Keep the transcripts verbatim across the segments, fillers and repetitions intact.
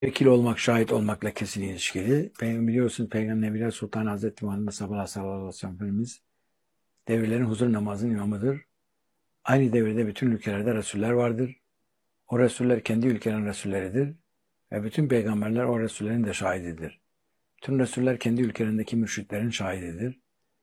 Vekil olmak, şahit olmakla kesin ilişkili. Peygamber biliyorsunuz Peygamber Nebiler Sultan Hazreti Muhammed sallallahu aleyhi ve sellem Efendimiz devirlerin huzur namazının imamıdır. Aynı devirde bütün ülkelerde Resuller vardır. O Resuller kendi ülkenin Resulleridir. Ve bütün peygamberler o Resullerin de şahididir. Tüm Resuller kendi ülkelerindeki mürşitlerin şahididir.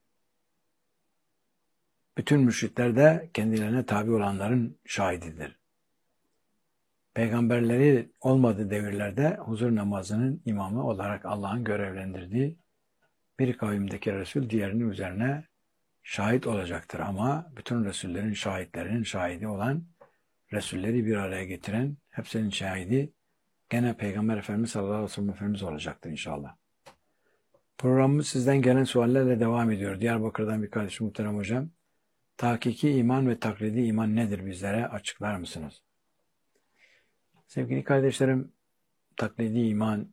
Bütün mürşitler de kendilerine tabi olanların şahididir. Peygamberleri olmadığı devirlerde huzur namazının imamı olarak Allah'ın görevlendirdiği bir kavimdeki Resul diğerinin üzerine şahit olacaktır. Ama bütün Resullerin şahitlerinin şahidi olan, Resulleri bir araya getiren, hepsinin şahidi gene Peygamber Efendimiz sallallahu aleyhi ve sellem Efendimiz olacaktır inşallah. Programımız sizden gelen suallerle devam ediyor. Diyarbakır'dan bir kardeşim muhterem hocam. Tahkiki iman ve taklidi iman nedir bizlere açıklar mısınız? Sevgili kardeşlerim, taklidi iman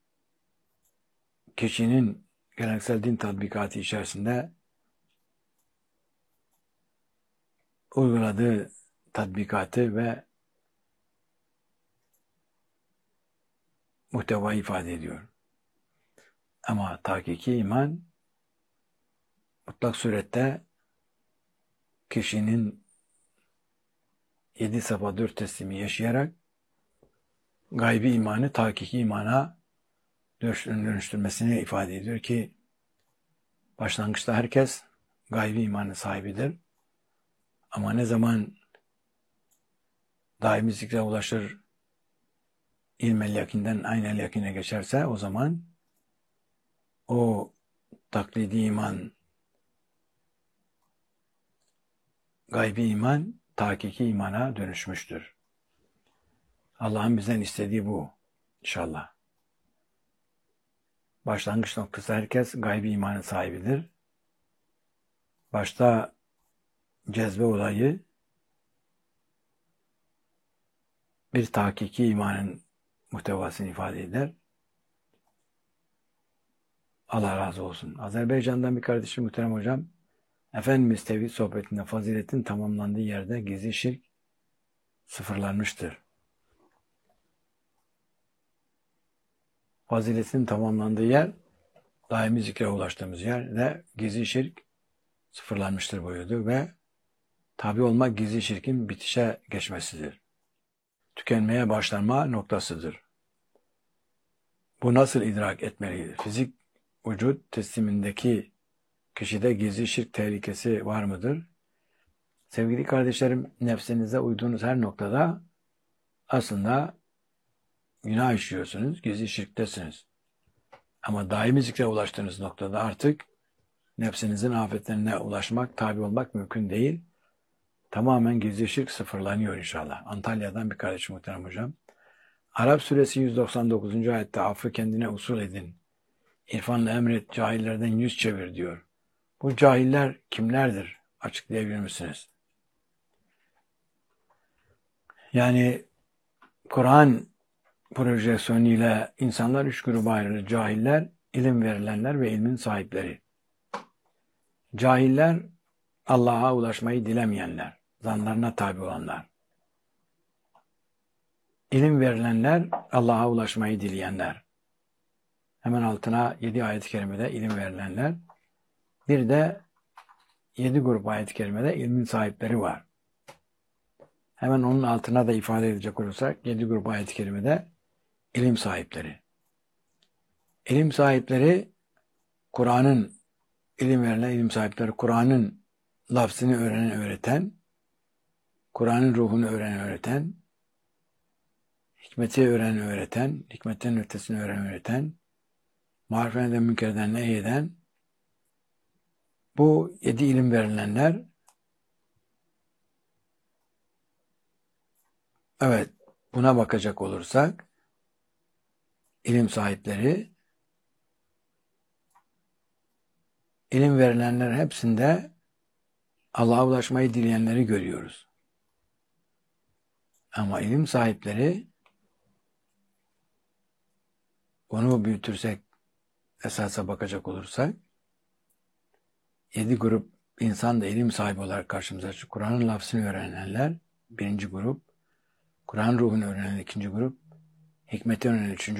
kişinin geleneksel din tatbikatı içerisinde uyguladığı tatbikatı ve muhteva ifade ediyor. Ama tahkiki iman mutlak surette kişinin yedi safa dört teslimi yaşayarak gaybi imanı tahkiki imana dönüştürmesini ifade ediyor ki başlangıçta herkes gaybi imanın sahibidir. Ama ne zaman daimi zikre ulaşır, ilmel yakinden aynel yakine geçerse o zaman o taklidi iman, gaybi iman, tahkiki imana dönüşmüştür. Allah'ın bizden istediği bu inşallah. Başlangıç noktası herkes gaybi imanın sahibidir. Başta cezbe olayı bir tahkiki imanın muhtevasını ifade eder. Allah razı olsun. Azerbaycan'dan bir kardeşim muhterem hocam, Efendimiz Tevhid sohbetinde faziletin tamamlandığı yerde gizli şirk sıfırlanmıştır. Faziletin tamamlandığı yer, daimi zikre ulaştığımız yer ve gizli şirk sıfırlanmıştır buyurdu ve tabi olmak gizli şirkin bitişe geçmesidir. Tükenmeye başlanma noktasıdır. Bu nasıl idrak etmelidir? Fizik vücut teslimindeki kişide gizli şirk tehlikesi var mıdır? Sevgili kardeşlerim, nefsinize uyduğunuz her noktada aslında günah işliyorsunuz, gizli şirktesiniz. Ama daimi zikre ulaştığınız noktada artık nefsinizin afetlerine ulaşmak, tabi olmak mümkün değil. Tamamen gizli şirk sıfırlanıyor inşallah. Antalya'dan bir kardeşim muhterem hocam. Arap suresi yüz doksan dokuzuncu ayette affı kendine usul edin. İrfanla emret, cahillerden yüz çevir diyor. Bu cahiller kimlerdir? Açıklayabilir misiniz? Yani Kur'an projeksiyonuyla insanlar üç gruba ayrılır. Cahiller, ilim verilenler ve ilmin sahipleri. Cahiller, Allah'a ulaşmayı dilemeyenler, zanlarına tabi olanlar. İlim verilenler, Allah'a ulaşmayı dileyenler. Hemen altına yedi ayet-i kerimede ilim verilenler. Bir de yedi grup ayet-i kerimede ilmin sahipleri var. Hemen onun altına da ifade edecek olursak yedi grup ayet-i kerimede ilim sahipleri. İlim sahipleri Kur'an'ın, ilim verilen ilim sahipleri Kur'an'ın lafzını öğrenen öğreten, Kur'an'ın ruhunu öğrenen öğreten, hikmeti öğrenen öğreten, hikmetin ötesini öğrenen öğreten, marifetten münkerden nehyeden, bu yedi ilim verilenler, evet, buna bakacak olursak, ilim sahipleri, ilim verilenler hepsinde Allah'a ulaşmayı dileyenleri görüyoruz. Ama ilim sahipleri, onu büyütürsek, esasa bakacak olursak, yedi grup insan da ilim sahibi olarak karşımıza çıkıyor. Kur'an'ın lafzını öğrenenler, birinci grup, Kur'an ruhunu öğrenen ikinci grup, Hikmeti önemli. Üçüncü